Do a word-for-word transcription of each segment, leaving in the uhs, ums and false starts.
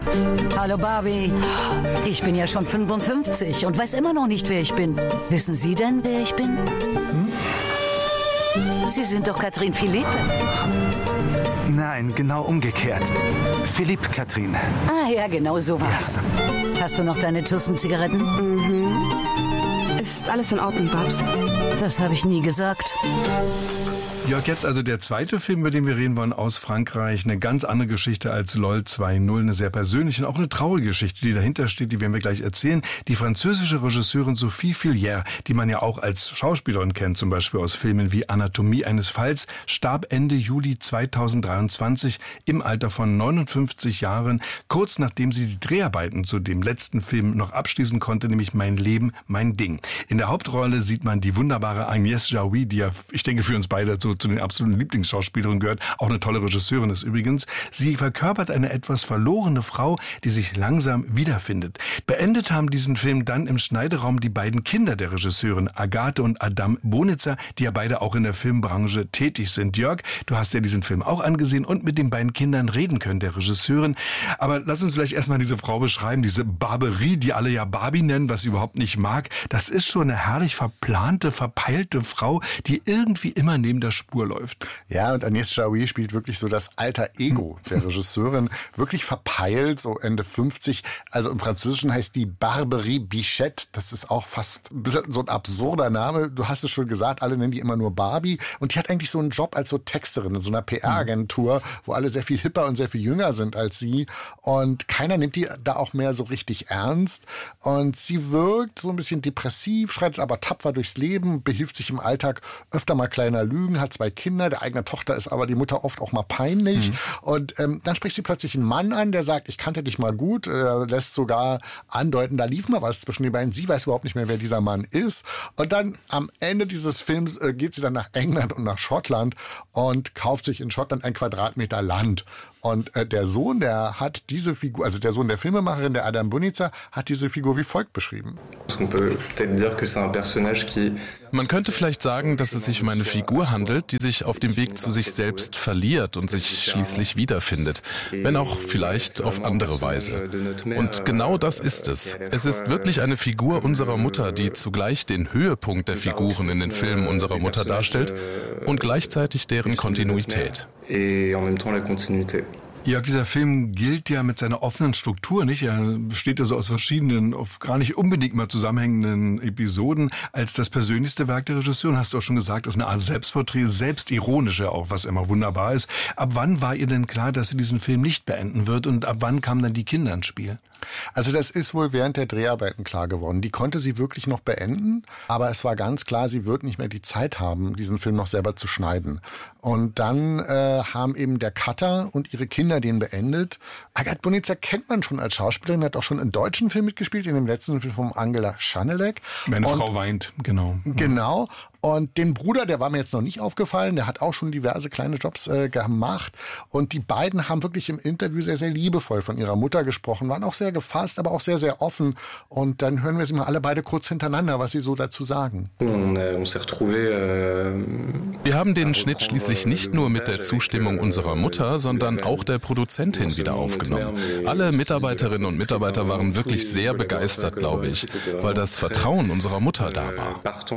Hallo Barbie, ich bin ja schon fünfundfünfzig und weiß immer noch nicht, wer ich bin. Wissen Sie denn, wer ich bin? Hm? Sie sind doch Katrin Philippe. Nein, genau umgekehrt. Philippe Katrin. Ah ja, genau so war's. Ja. Hast du noch deine Tussen-Zigaretten? Mhm. Ist alles in Ordnung, Babs? Das habe ich nie gesagt. Jörg, jetzt also der zweite Film, über den wir reden wollen, aus Frankreich. Eine ganz andere Geschichte als LOL zwei null. Eine sehr persönliche und auch eine traurige Geschichte, die dahinter steht, die werden wir gleich erzählen. Die französische Regisseurin Sophie Fillière, die man ja auch als Schauspielerin kennt, zum Beispiel aus Filmen wie Anatomie eines Falls, starb Ende Juli zweitausenddreiundzwanzig im Alter von neunundfünfzig Jahren, kurz nachdem sie die Dreharbeiten zu dem letzten Film noch abschließen konnte, nämlich Mein Leben, mein Ding. In der Hauptrolle sieht man die wunderbare Agnès Jaoui, die ja, ich denke, für uns beide so zu den absoluten Lieblingsschauspielerinnen gehört, auch eine tolle Regisseurin ist übrigens. Sie verkörpert eine etwas verlorene Frau, die sich langsam wiederfindet. Beendet haben diesen Film dann im Schneideraum die beiden Kinder der Regisseurin, Agathe und Adam Bonitzer, die ja beide auch in der Filmbranche tätig sind. Jörg, du hast ja diesen Film auch angesehen und mit den beiden Kindern reden können, der Regisseurin. Aber lass uns vielleicht erstmal diese Frau beschreiben, diese Barberie, die alle ja Barbie nennen, was sie überhaupt nicht mag. Das ist schon eine herrlich verplante, verpeilte Frau, die irgendwie immer neben der Spur läuft. Ja, und Agnès Jaoui spielt wirklich so das alter Ego der Regisseurin. Wirklich verpeilt, so Ende fünfzig. Also im Französischen heißt die Barberie Bichette. Das ist auch fast ein bisschen so ein absurder Name. Du hast es schon gesagt, alle nennen die immer nur Barbie. Und die hat eigentlich so einen Job als so Texterin in so einer P R-Agentur, wo alle sehr viel hipper und sehr viel jünger sind als sie. Und keiner nimmt die da auch mehr so richtig ernst. Und sie wirkt so ein bisschen depressiv, schreitet aber tapfer durchs Leben, behilft sich im Alltag öfter mal kleiner Lügen, hat zwei Kinder, der eigene Tochter ist aber die Mutter oft auch mal peinlich. Mhm. Und ähm, dann spricht sie plötzlich einen Mann an, der sagt, ich kannte dich mal gut, äh, lässt sogar andeuten, da lief mal was zwischen den beiden. Sie weiß überhaupt nicht mehr, wer dieser Mann ist. Und dann am Ende dieses Films äh, geht sie dann nach England und nach Schottland und kauft sich in Schottland ein Quadratmeter Land. Und äh, der Sohn, der hat diese Figur, also der Sohn der Filmemacherin, der Adam Bonitzer, hat diese Figur wie folgt beschrieben. Man könnte vielleicht sagen, dass es sich um eine Figur handelt, die sich auf dem Weg zu sich selbst verliert und sich schließlich wiederfindet, wenn auch vielleicht auf andere Weise. Und genau das ist es. Es ist wirklich eine Figur unserer Mutter, die zugleich den Höhepunkt der Figuren in den Filmen unserer Mutter darstellt und gleichzeitig deren Kontinuität. Jörg, dieser Film gilt ja mit seiner offenen Struktur, nicht? Er besteht ja so aus verschiedenen, auf gar nicht unbedingt mal zusammenhängenden Episoden. Als das persönlichste Werk der Regisseurin, hast du auch schon gesagt, ist eine Art Selbstporträt, selbstironische auch, was immer wunderbar ist. Ab wann war ihr denn klar, dass sie diesen Film nicht beenden wird und ab wann kamen dann die Kinder ins Spiel? Also das ist wohl während der Dreharbeiten klar geworden. Die konnte sie wirklich noch beenden, aber es war ganz klar, sie wird nicht mehr die Zeit haben, diesen Film noch selber zu schneiden. Und dann äh, haben eben der Cutter und ihre Kinder den beendet. Agathe Bonitzer kennt man schon als Schauspielerin, hat auch schon in deutschen Filmen mitgespielt, in dem letzten Film von Angela Schanelek. Meine und, Frau weint, genau. Genau. Und den Bruder, der war mir jetzt noch nicht aufgefallen, der hat auch schon diverse kleine Jobs äh, gemacht. Und die beiden haben wirklich im Interview sehr, sehr liebevoll von ihrer Mutter gesprochen, waren auch sehr gefasst, aber auch sehr, sehr offen. Und dann hören wir sie mal alle beide kurz hintereinander, was sie so dazu sagen. Wir haben den Schnitt schließlich nicht nur mit der Zustimmung unserer Mutter, sondern auch der Produzentin wieder aufgenommen. Alle Mitarbeiterinnen und Mitarbeiter waren wirklich sehr begeistert, glaube ich, weil das Vertrauen unserer Mutter da war.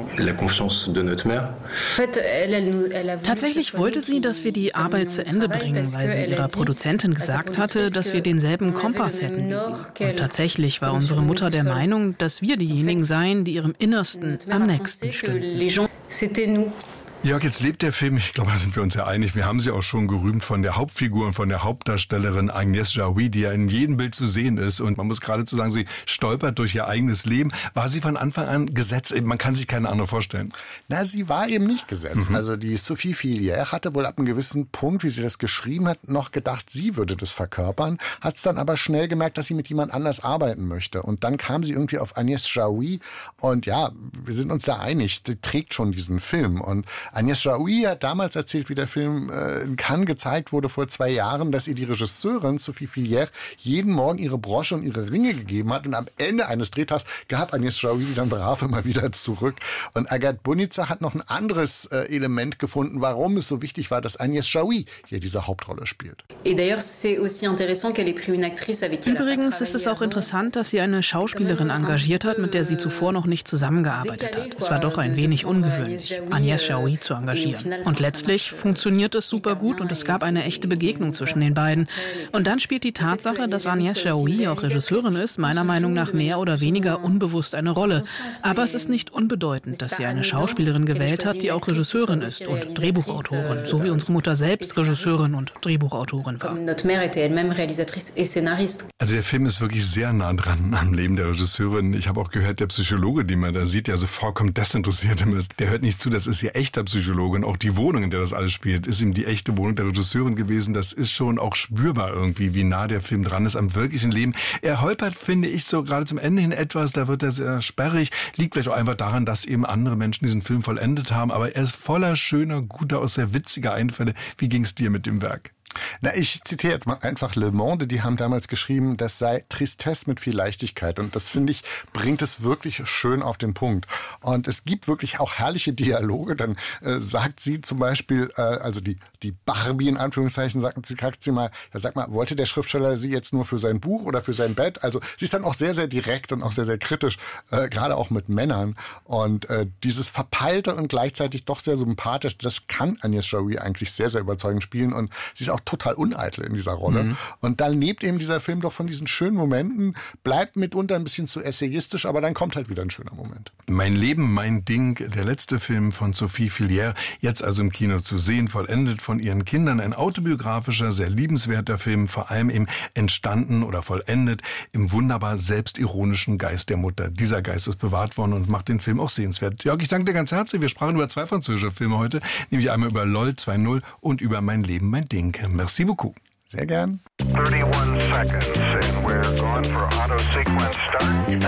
Tatsächlich wollte sie, dass wir die Arbeit zu Ende bringen, weil sie ihrer Produzentin gesagt hatte, dass wir denselben Kompass hätten wie sie. Und tatsächlich war unsere Mutter der Meinung, dass wir diejenigen seien, die ihrem Innersten am nächsten stünden. Jörg, jetzt lebt der Film, ich glaube, da sind wir uns ja einig, wir haben sie auch schon gerühmt von der Hauptfigur und von der Hauptdarstellerin Agnès Jaoui, die ja in jedem Bild zu sehen ist. Und man muss geradezu sagen, sie stolpert durch ihr eigenes Leben. War sie von Anfang an gesetzt? Man kann sich keine andere vorstellen. Na, sie war eben nicht gesetzt. Mhm. Also die Sophie Fillière hatte wohl ab einem gewissen Punkt, wie sie das geschrieben hat, noch gedacht, sie würde das verkörpern, hat es dann aber schnell gemerkt, dass sie mit jemand anders arbeiten möchte. Und dann kam sie irgendwie auf Agnès Jaoui und ja, wir sind uns da einig, sie trägt schon diesen Film. Und Agnès Jaoui hat damals erzählt, wie der Film äh, in Cannes gezeigt wurde vor zwei Jahren, dass ihr die Regisseurin Sophie Fillière jeden Morgen ihre Brosche und ihre Ringe gegeben hat und am Ende eines Drehtags gab Agnès Jaoui die dann brav immer wieder zurück. Und Agathe Bunitzer hat noch ein anderes äh, Element gefunden, warum es so wichtig war, dass Agnès Jaoui hier diese Hauptrolle spielt. Übrigens ist es auch interessant, dass sie eine Schauspielerin engagiert hat, mit der sie zuvor noch nicht zusammengearbeitet hat. Es war doch ein wenig ungewöhnlich, Agnès Jaoui zu engagieren. Und letztlich funktioniert es super gut und es gab eine echte Begegnung zwischen den beiden. Und dann spielt die Tatsache, dass Agnès Jaoui auch Regisseurin ist, meiner Meinung nach mehr oder weniger unbewusst eine Rolle. Aber es ist nicht unbedeutend, dass sie eine Schauspielerin gewählt hat, die auch Regisseurin ist und Drehbuchautorin, so wie unsere Mutter selbst Regisseurin und Drehbuchautorin war. Also der Film ist wirklich sehr nah dran am Leben der Regisseurin. Ich habe auch gehört, der Psychologe, den man da sieht, der so vollkommen desinteressiert ist, der hört nicht zu, das ist ihr echter Psychologe. Und auch die Wohnung, in der das alles spielt, ist ihm die echte Wohnung der Regisseurin gewesen. Das ist schon auch spürbar irgendwie, wie nah der Film dran ist am wirklichen Leben. Er holpert, finde ich, so gerade zum Ende hin etwas, da wird er sehr sperrig. Liegt vielleicht auch einfach daran, dass eben andere Menschen diesen Film vollendet haben. Aber er ist voller schöner, guter, auch sehr witziger Einfälle. Wie ging es dir mit dem Werk? Na, ich zitiere jetzt mal einfach Le Monde, die haben damals geschrieben, das sei Tristesse mit viel Leichtigkeit. Und das, finde ich, bringt es wirklich schön auf den Punkt. Und es gibt wirklich auch herrliche Dialoge. Dann äh, sagt sie zum Beispiel, äh, also die, die Barbie in Anführungszeichen, sagt sie, sagt sie mal, ja, sag mal, wollte der Schriftsteller sie jetzt nur für sein Buch oder für sein Bett? Also sie ist dann auch sehr, sehr direkt und auch sehr, sehr kritisch, äh, gerade auch mit Männern. Und äh, dieses Verpeilte und gleichzeitig doch sehr sympathisch, das kann Agnès Jaoui eigentlich sehr, sehr überzeugend spielen. Und sie ist auch total uneitel in dieser Rolle. Mhm. Und dann lebt eben dieser Film doch von diesen schönen Momenten, bleibt mitunter ein bisschen zu essayistisch, aber dann kommt halt wieder ein schöner Moment. Mein Leben, mein Ding, der letzte Film von Sophie Fillière, jetzt also im Kino zu sehen, vollendet von ihren Kindern. Ein autobiografischer, sehr liebenswerter Film, vor allem eben entstanden oder vollendet im wunderbar selbstironischen Geist der Mutter. Dieser Geist ist bewahrt worden und macht den Film auch sehenswert. Jörg, ich danke dir ganz herzlich. Wir sprachen über zwei französische Filme heute, nämlich einmal über LOL zwei null und über Mein Leben, mein Ding. Merci beaucoup. Sehr gern. thirty-one seconds and we're going for auto sequence